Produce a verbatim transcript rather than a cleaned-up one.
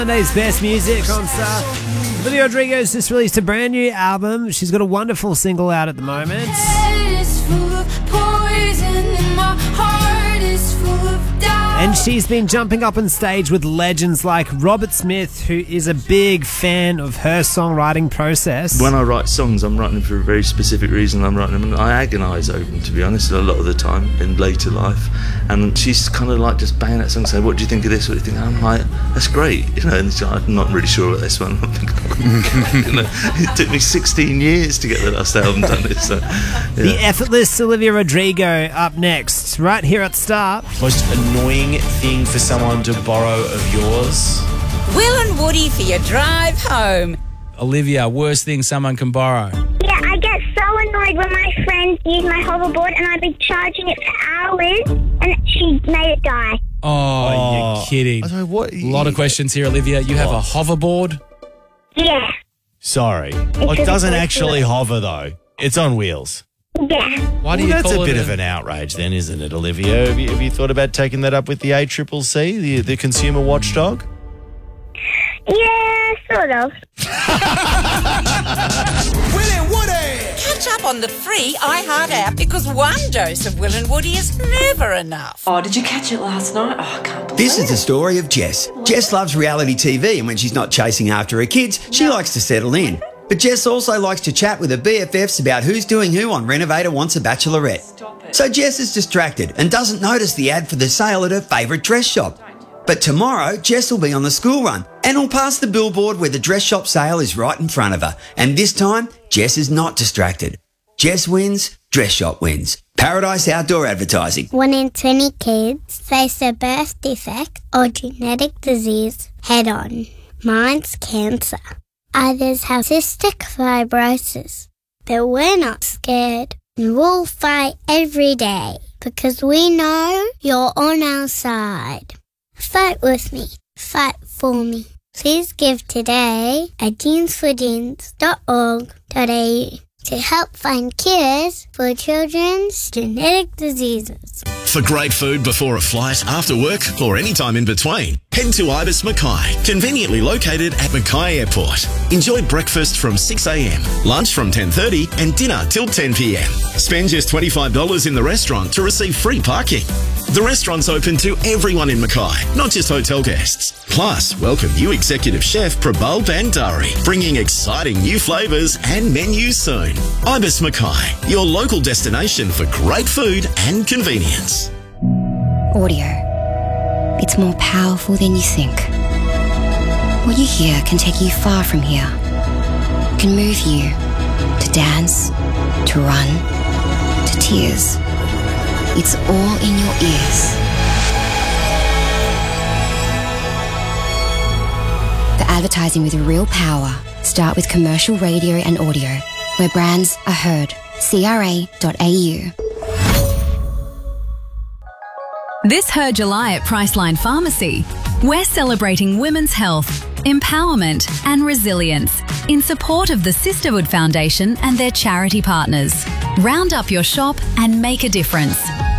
Monday's best music on Star. Olivia Rodrigo's just released a brand new album. She's got a wonderful single out at the moment. And she's been jumping up on stage with legends like Robert Smith, who is a big fan of her songwriting process. When I write songs, I'm writing them for a very specific reason. I'm writing them, and I agonise over them, to be honest, a lot of the time in later life. And she's kind of like just banging that song, saying, "What do you think of this? What do you think?" And I'm like, "That's great," you know. And I'm not really sure about this one. I'm thinking, oh, you know, it took me sixteen years to get the last album done. It, so, yeah. The effortless Olivia Rodrigo up next, right here at Star. Most annoying thing for someone to borrow of yours? Will and Woody for your drive home. Olivia, worst thing someone can borrow? Yeah, I get so annoyed when my friends use my hoverboard and I've been charging it for hours and she made it die. Oh, Oh. you're kidding. I don't know what. A lot of questions here, Olivia. You have a What? hoverboard? Yeah, Sorry. Well, it doesn't doesn't go actually through. hover, though. It's on wheels. yeah. Why do Well, you that's call a it bit a- of an outrage then, isn't it, Olivia? Have you, have you thought about taking that up with the A C C C, the, the consumer watchdog? Yeah, sort of. Catch up on the free iHeart app because one dose of Will and Woody is never enough. Oh, did you catch it last night? Oh, I can't believe This is the story of Jess. Jess loves reality T V, and when she's not chasing after her kids, she likes to settle in. But Jess also likes to chat with her B F Fs about who's doing who on Renovator Wants a Bachelorette. Stop it. So Jess is distracted and doesn't notice the ad for the sale at her favourite dress shop. But tomorrow, Jess will be on the school run and will pass the billboard where the dress shop sale is right in front of her. And this time, Jess is not distracted. Jess wins, dress shop wins. Paradise Outdoor Advertising. One in twenty kids face a birth defect or genetic disease head on. Mine's cancer. Others have cystic fibrosis. But we're not scared. And we'll fight every day because we know you're on our side. Fight with me. Fight for me. Please give today at jeans for jeans dot org dot a u to help find cures for children's genetic diseases. For great food before a flight, after work, or any time in between, head to Ibis Mackay, conveniently located at Mackay Airport. Enjoy breakfast from six a m, lunch from ten thirty, and dinner till ten p m. Spend just twenty-five dollars in the restaurant to receive free parking. The restaurant's open to everyone in Mackay, not just hotel guests. Plus, welcome new executive chef Prabal Bandari, bringing exciting new flavours and menus soon. Ibis Mackay, your local destination for great food and convenience. Audio. It's more powerful than you think. What you hear can take you far from here. It can move you to dance, to run, to tears. It's all in your ears. For advertising with real power, start with commercial radio and audio, where brands are heard. C R A dot A U. This Her July at Priceline Pharmacy. We're celebrating women's health, empowerment and resilience in support of the Sisterhood Foundation and their charity partners. Round up your shop and make a difference.